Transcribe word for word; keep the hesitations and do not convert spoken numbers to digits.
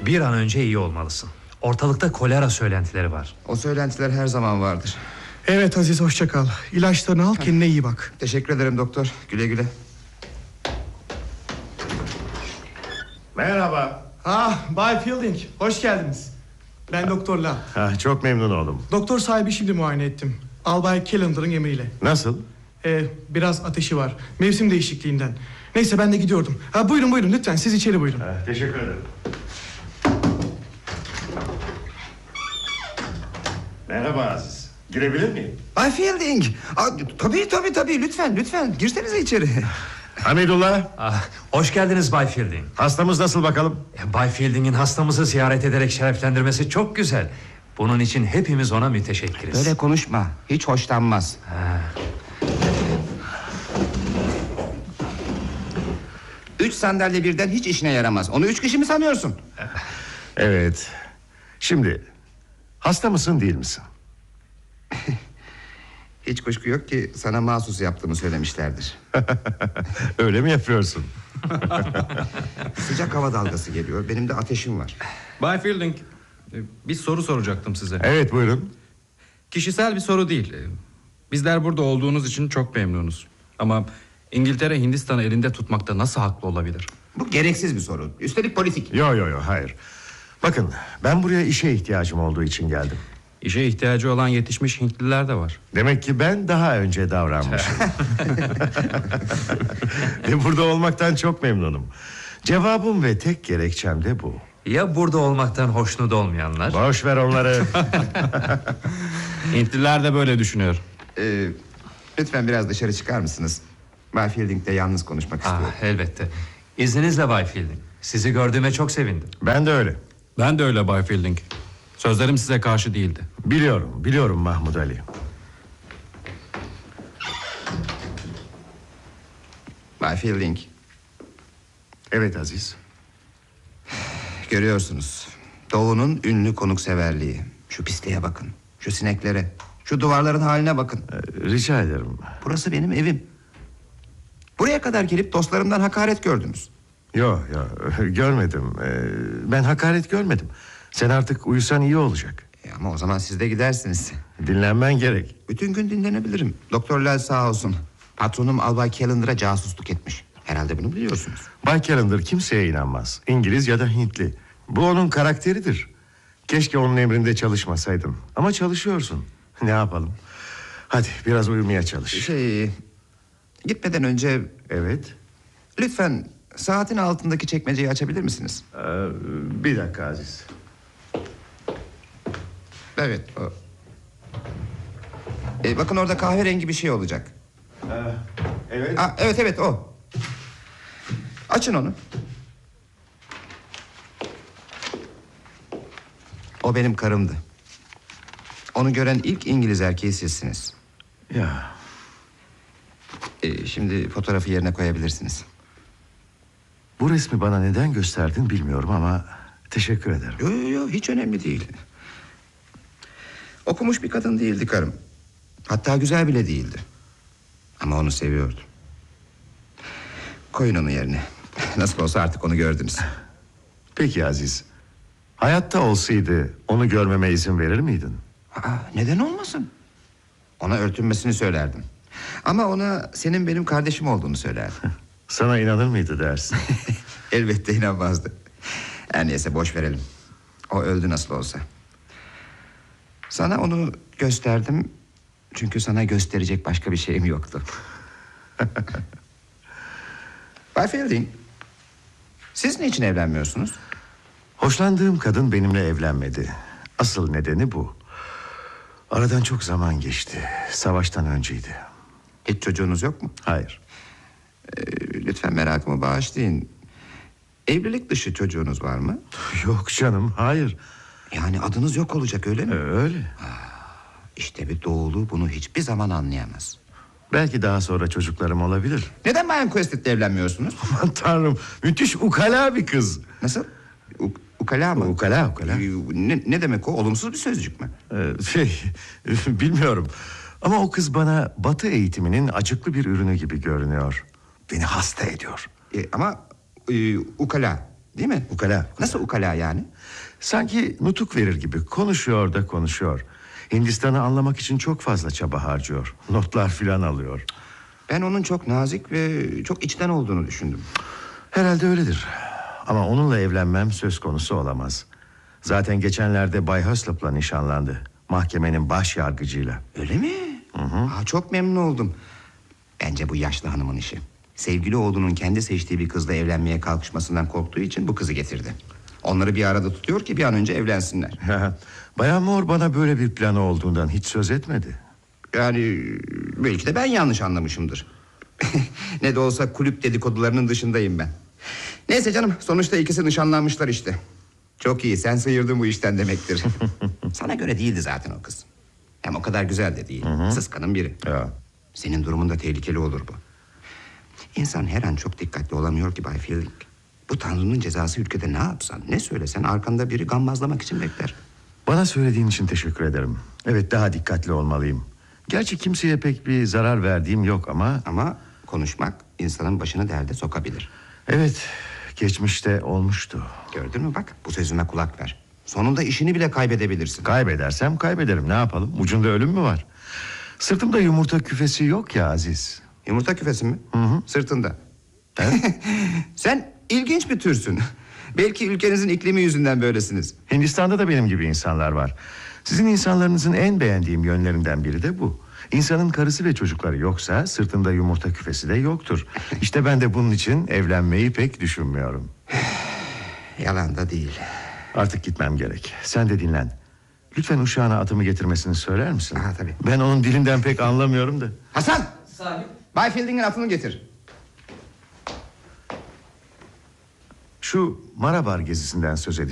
Bir an önce iyi olmalısın. Ortalıkta kolera söylentileri var. O söylentiler her zaman vardır. Evet Aziz, hoşça kal. İlaçlarını al, kendine iyi bak. Teşekkür ederim doktor. Güle güle. Merhaba. Ah, Bay Fielding, hoş geldiniz. Ben Doktor Lam. Ha, çok memnun oldum. Doktor sahibi şimdi muayene ettim. Albay Calendar'ın emriyle. Nasıl? Ee, biraz ateşi var. Mevsim değişikliğinden. Neyse, ben de gidiyordum. Ha, buyurun buyurun lütfen, siz içeri buyurun. Ha, teşekkür ederim. Merhaba Aziz. Girebilir miyim? Bay Fielding. Aa, tabii tabii tabii lütfen lütfen girsenize içeri. Hamidullah. Ah, hoş geldiniz Bay Fielding. Hastamız nasıl bakalım? Bay Fielding'in hastamızı ziyaret ederek şereflendirmesi çok güzel. Bunun için hepimiz ona müteşekkiriz. Böyle konuşma. Hiç hoşlanmaz. Ha. Üç sandalye birden hiç işine yaramaz. Onu üç kişi mi sanıyorsun? Evet. Şimdi hasta mısın değil misin? Hiç kuşku yok ki sana mahsus yaptığımı söylemişlerdir. Öyle mi yapıyorsun? Sıcak hava dalgası geliyor. Benim de ateşim var. Bay Fielding, bir soru soracaktım size. Evet, buyurun. Kişisel bir soru değil. Bizler burada olduğunuz için çok memnunuz. Ama İngiltere Hindistan'ı elinde tutmakta nasıl haklı olabilir? Bu gereksiz bir soru. Üstelik politik. Yo yo yo hayır. Bakın, ben buraya işe ihtiyacım olduğu için geldim. İşe ihtiyacı olan yetişmiş Hintliler de var. Demek ki ben daha önce davranmışım. Ve burada olmaktan çok memnunum. Cevabım ve tek gerekçem de bu. Ya burada olmaktan hoşnut olmayanlar? Boş ver onları. Hintliler de böyle düşünüyor. Ee, lütfen biraz dışarı çıkar mısınız? Bay Fielding'le yalnız konuşmak Ah, istiyorum. elbette. İzninizle Bay Fielding. Sizi gördüğüme çok sevindim. Ben de öyle. Ben de öyle Bay Fielding. Sözlerim size karşı değildi. Biliyorum, biliyorum Mahmud Ali. Bay Fielding. Evet Aziz. Görüyorsunuz. Doğu'nun ünlü konukseverliği. Şu pisliğe bakın. Şu sineklere. Şu duvarların haline bakın. Ee, rica ederim. Burası benim evim. Buraya kadar gelip dostlarımdan hakaret gördünüz. Yo yo görmedim. Ee, ben hakaret görmedim. Sen artık uyusan iyi olacak. E ama o zaman siz de gidersiniz. Dinlenmen gerek. Bütün gün dinlenebilirim. Doktor Lal sağ olsun. Patronum Albay Calendar'a casusluk etmiş. Herhalde bunu biliyorsunuz. Bay Calendar kimseye inanmaz. İngiliz ya da Hintli. Bu onun karakteridir. Keşke onun emrinde çalışmasaydım. Ama çalışıyorsun. Ne yapalım? Hadi biraz uyumaya çalış. Şey... Gitmeden önce... Evet. Lütfen saatin altındaki çekmeceyi açabilir misiniz? Ee, bir dakika Aziz. Evet o. Ee, bakın orada kahverengi bir şey olacak. Ee, evet. Aa, evet evet o. Açın onu. O benim karımdı. Onu gören ilk İngiliz erkeği sizsiniz. Ya. Ee, şimdi fotoğrafı yerine koyabilirsiniz. Bu resmi bana neden gösterdin bilmiyorum ama teşekkür ederim. Yo yo yo hiç önemli değil. Okumuş bir kadın değildi karım. Hatta güzel bile değildi. Ama onu seviyordum. Koyun onu yerine. Nasıl olsa artık onu gördünüz. Peki Aziz. Hayatta olsaydı onu görmeme izin verir miydin? Aa, neden olmasın? Ona örtünmesini söylerdim. Ama ona senin benim kardeşim olduğunu söylerdim. Sana inanır mıydı dersin? Elbette inanmazdı. Her neyse boş verelim. O öldü nasıl olsa. Sana onu gösterdim. Çünkü sana gösterecek başka bir şeyim yoktu. Bay Fielding, siz niçin evlenmiyorsunuz? Hoşlandığım kadın benimle evlenmedi. Asıl nedeni bu. Aradan çok zaman geçti. Savaştan önceydi. Hiç çocuğunuz yok mu? Hayır. Ee, lütfen merakımı bağışlayın. Evlilik dışı çocuğunuz var mı? Yok canım, hayır. Yani adınız yok olacak öyle mi? Öyle. İşte bir doğulu bunu hiçbir zaman anlayamaz. Belki daha sonra çocuklarım olabilir. Neden Bayan Quested'le evlenmiyorsunuz? Aman tanrım, müthiş ukala bir kız. Nasıl? U- ukala mı? Ukala, ukala. Ee, Ne, ne demek o? Olumsuz bir sözcük mü? Ee, şey, bilmiyorum. Ama o kız bana Batı eğitiminin acıklı bir ürünü gibi görünüyor. Beni hasta ediyor. Ee, ama e, ukala. Değil mi? Ukala. Nasıl ukala yani? Sanki nutuk verir gibi konuşuyor da konuşuyor. Hindistan'ı anlamak için çok fazla çaba harcıyor. Notlar filan alıyor. Ben onun çok nazik ve çok içten olduğunu düşündüm. Herhalde öyledir. Ama onunla evlenmem söz konusu olamaz. Zaten geçenlerde Bay Höslop'la nişanlandı. Mahkemenin baş yargıcıyla. Öyle mi? Hı hı. Aa, çok memnun oldum. Bence bu yaşlı hanımın işi. Sevgili oğlunun kendi seçtiği bir kızla evlenmeye kalkışmasından korktuğu için bu kızı getirdi. Onları bir arada tutuyor ki bir an önce evlensinler. Bayan Moore bana böyle bir planı olduğundan hiç söz etmedi. Yani belki de ben yanlış anlamışımdır. Ne de olsa kulüp dedikodularının dışındayım ben. Neyse canım, sonuçta ikisi nişanlanmışlar işte. Çok iyi, sen sıyırdın bu işten demektir. Sana göre değildi zaten o kız. Hem o kadar güzel de değil. Hı hı. Sıskanın biri. Ya. Senin durumunda tehlikeli olur bu. İnsan her an çok dikkatli olamıyor ki Bay Fielding. Bu Tanrı'nın cezası, ülkede ne yapsan, ne söylesen arkanda biri gammazlamak için bekler. Bana söylediğin için teşekkür ederim. Evet, daha dikkatli olmalıyım. Gerçi kimseye pek bir zarar verdiğim yok ama... Ama konuşmak insanın başını derde sokabilir. Evet, geçmişte olmuştu. Gördün mü bak, bu sözüme kulak ver. Sonunda işini bile kaybedebilirsin. Kaybedersem kaybederim, ne yapalım? Ucunda ölüm mü var? Sırtımda yumurta küfesi yok ya Aziz. Yumurta küfesi mi? Hı hı. Sırtında. Evet. Sen ilginç bir türsün. Belki ülkenizin iklimi yüzünden böylesiniz. Hindistan'da da benim gibi insanlar var. Sizin insanlarınızın en beğendiğim yönlerinden biri de bu. İnsanın karısı ve çocukları yoksa sırtında yumurta küfesi de yoktur. İşte ben de bunun için evlenmeyi pek düşünmüyorum. Yalan da değil. Artık gitmem gerek. Sen de dinlen. Lütfen uşağına atımı getirmesini söyler misin? Ha, tabii. Ben onun dilinden pek anlamıyorum da. Hasan! Sahip. Bay Fielding'in atını getir. Şu Marabar gezisinden söz edeceğim.